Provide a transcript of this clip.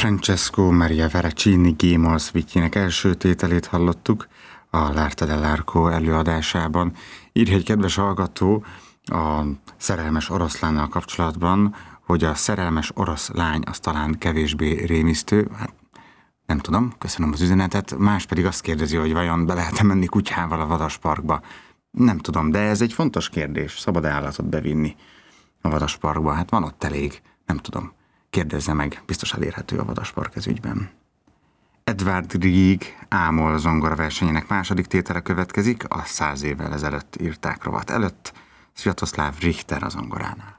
Francesco Maria Veracini Gémol szvitjének első tételét hallottuk a L'Arte dell'Arco előadásában. Írja egy kedves hallgató a szerelmes oroszlánnal kapcsolatban, hogy a szerelmes orosz lány az talán kevésbé rémisztő. Hát, nem tudom, köszönöm az üzenetet. Más pedig azt kérdezi, hogy vajon be lehet-e menni kutyával a vadasparkba. Nem tudom, de ez egy fontos kérdés. Szabad-e állatot bevinni a vadasparkba? Hát van ott elég, nem tudom. Kérdezze meg, biztos elérhető a vadaspark ez ügyben. Edvard Grieg Ámol zongoraversenyének második tétele következik, a 100 évvel ezelőtt írták rovat előtt, Sviatoslav Richter a zongoránál.